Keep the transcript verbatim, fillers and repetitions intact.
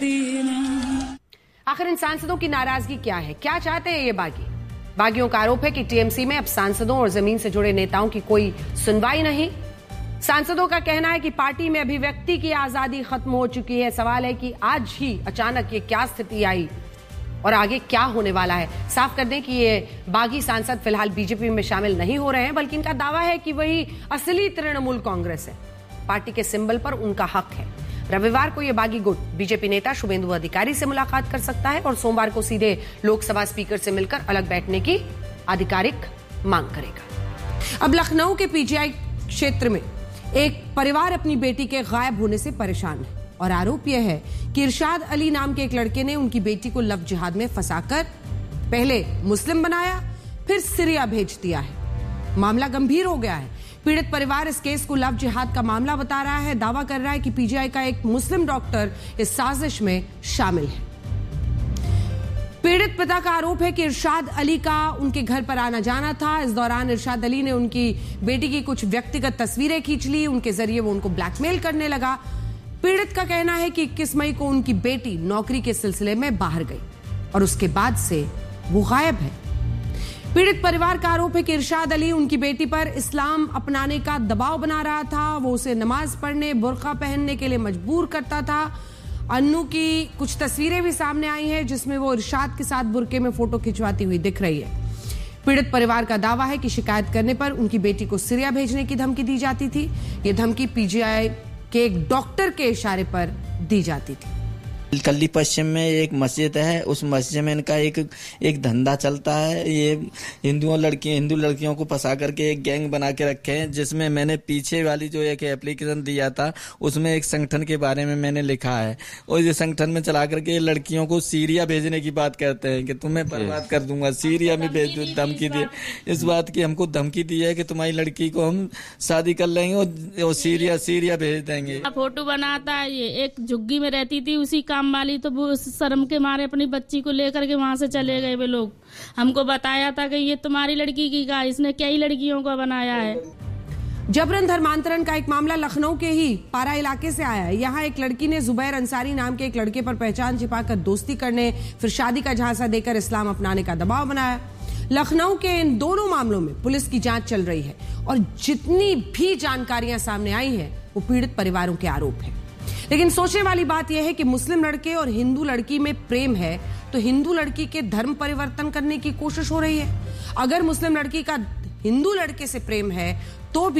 आखिर इन सांसदों की नाराजगी क्या है? क्या चाहते हैं ये बागी? बागियों का आरोप है कि टीएमसी में अब सांसदों और जमीन से जुड़े नेताओं की कोई सुनवाई नहीं। सांसदों का कहना है कि पार्टी में अभिव्यक्ति की आजादी खत्म हो चुकी है। सवाल है कि आज ही अचानक ये क्या स्थिति आई और आगे क्या होने वाला है। साफ कर दें कि ये बागी सांसद फिलहाल बीजेपी में शामिल नहीं हो रहे हैं, बल्कि इनका दावा है कि वही असली तृणमूल कांग्रेस है। पार्टी के सिंबल पर उनका हक है। रविवार को ये बागी गुट बीजेपी नेता शुभेंदु अधिकारी से मुलाकात कर सकता है और सोमवार को सीधे लोकसभा स्पीकर से मिलकर अलग बैठने की आधिकारिक मांग करेगा। अब लखनऊ के पीजीआई क्षेत्र में एक परिवार अपनी बेटी के गायब होने से परेशान है और आरोप यह है कि इरशाद अली नाम के एक लड़के ने उनकी बेटी को लव जिहाद में फंसाकर पहले मुस्लिम बनाया, फिर सीरिया भेज दिया है। मामला गंभीर हो गया है। पीड़ित परिवार इस केस को लव जिहाद का मामला बता रहा है। दावा कर रहा है कि पीजीआई का एक मुस्लिम डॉक्टर इस साजिश में शामिल है। पीड़ित पिता का आरोप है कि इरशाद अली का उनके घर पर आना जाना था। इस दौरान इरशाद अली ने उनकी बेटी की कुछ व्यक्तिगत तस्वीरें खींच ली। उनके जरिए वो उनको ब्लैकमेल करने लगा। पीड़ित का कहना है कि इक्कीस मई को उनकी बेटी नौकरी के सिलसिले में बाहर गई और उसके बाद से वो गायब है। पीड़ित परिवार का आरोप है कि इरशाद अली उनकी बेटी पर इस्लाम अपनाने का दबाव बना रहा था। वो उसे नमाज पढ़ने, बुर्का पहनने के लिए मजबूर करता था। अन्नू की कुछ तस्वीरें भी सामने आई हैं जिसमें वो इरशाद के साथ बुर्के में फोटो खिंचवाती हुई दिख रही है। पीड़ित परिवार का दावा है कि शिकायत करने पर उनकी बेटी को सीरिया भेजने की धमकी दी जाती थी। ये धमकी पीजीआई के एक डॉक्टर के इशारे पर दी जाती थी। कल्ली पश्चिम में एक मस्जिद है, उस मस्जिद में इनका एक एक धंधा चलता है। ये हिंदुओं लड़कियों हिंदू लड़कियों को फंसा करके एक गैंग बना के रखे हैं, जिसमें मैंने पीछे वाली जो एक एप्लीकेशन दिया था उसमें एक संगठन के बारे में मैंने लिखा है और ये संगठन में चला करके लड़कियों को सीरिया भेजने की बात करते हैं कि तुम्हें बर्बाद कर दूंगा, सीरिया में भेज दूं। धमकी दी इस बात की, हमको धमकी दी है कि तुम्हारी लड़की को हम शादी कर लेंगे और सीरिया सीरिया भेज देंगे। फोटो बनाता है। ये एक झुग्गी में रहती थी उसी काम वाली, तो वो शर्म के मारे अपनी बच्ची को लेकर के वहां से चले गए। वे लोग हमको बताया था कि ये तुम्हारी लड़की की का, इसने कई लड़कियों को बनाया है। जबरन धर्मांतरण का एक मामला लखनऊ के ही पारा इलाके से आया है। यहाँ एक लड़की ने जुबैर अंसारी नाम के एक लड़के पर पहचान छिपाकर दोस्ती करने, फिर शादी का झांसा देकर इस्लाम अपनाने का दबाव बनाया। लखनऊ के इन दोनों मामलों में पुलिस की जांच चल रही है और जितनी भी जानकारियां सामने आई हैं वो पीड़ित परिवारों के आरोप है। लेकिन सोचने वाली बात यह है कि मुस्लिम लड़के और हिंदू लड़की में प्रेम है तो हिंदू लड़की के धर्म परिवर्तन करने की कोशिश हो रही है। अगर मुस्लिम लड़की का हिंदू लड़के से प्रेम है तो भी